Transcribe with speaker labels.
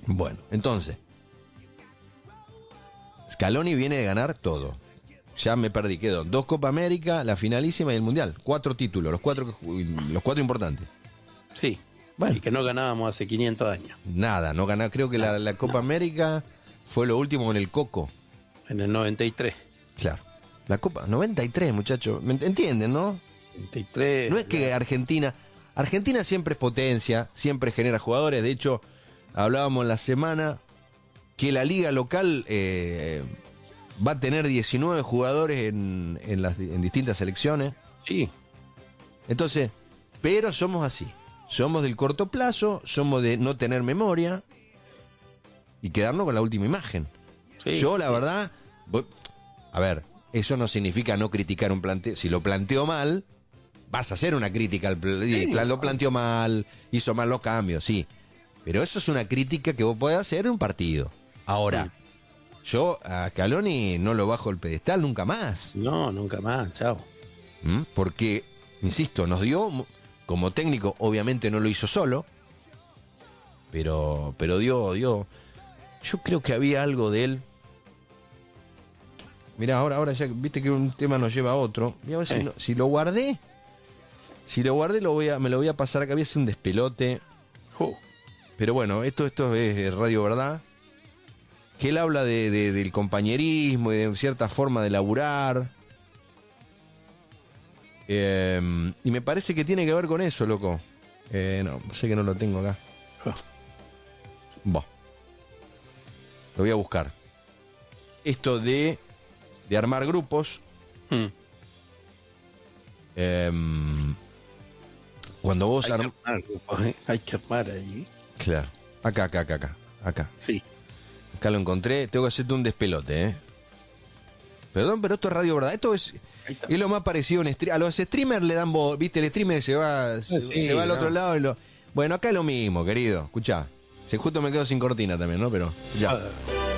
Speaker 1: Bueno, entonces, Scaloni viene de ganar todo. Ya me perdí, quedó 2 Copa América, la finalísima y el Mundial. 4 títulos, los cuatro importantes.
Speaker 2: Sí.
Speaker 1: Bueno.
Speaker 2: Y que no ganábamos hace 500 años.
Speaker 1: Nada, no ganó. Creo que la Copa América fue lo último con el Coco.
Speaker 2: En el 93.
Speaker 1: Claro. La Copa 93, muchachos. ¿Me entienden, no?
Speaker 2: 93.
Speaker 1: No es que Argentina siempre es potencia, siempre genera jugadores. De hecho, hablábamos la semana que la liga local va a tener 19 jugadores en distintas selecciones.
Speaker 2: Sí.
Speaker 1: Entonces, pero somos así. Somos del corto plazo, somos de no tener memoria y quedarnos con la última imagen.
Speaker 2: Sí,
Speaker 1: Yo, la verdad, a ver, eso no significa no criticar un planteo. Si lo planteo mal, vas a hacer una crítica. Lo planteó mal, hizo mal los cambios, sí. Pero eso es una crítica que vos podés hacer en un partido. Ahora, yo a Scaloni no lo bajo el pedestal nunca más.
Speaker 2: No, nunca más, chao.
Speaker 1: Porque, insisto, nos dio, como técnico, obviamente no lo hizo solo, pero dio. Yo creo que había algo de él. Mirá, ahora ya viste que un tema nos lleva a otro. Voy a ver si lo guardé. Si lo guardé, me lo voy a pasar acá. Voy a hacer un despelote. Pero bueno, esto es Radio Verdad. Que él habla del compañerismo y de cierta forma de laburar. Y me parece que tiene que ver con eso, loco. No, sé que no lo tengo acá. Lo voy a buscar. Esto de armar grupos. Cuando vos
Speaker 2: hay que armar allí.
Speaker 1: Claro. Acá.
Speaker 2: Sí.
Speaker 1: Acá lo encontré. Tengo que hacerte un despelote, Perdón, pero esto es Radio Verdad. Esto es lo más parecido a los streamers le dan voz. Viste, el streamer se va al otro lado. Bueno, acá es lo mismo, querido. Escuchá. Justo me quedo sin cortina también, ¿no? Pero ya.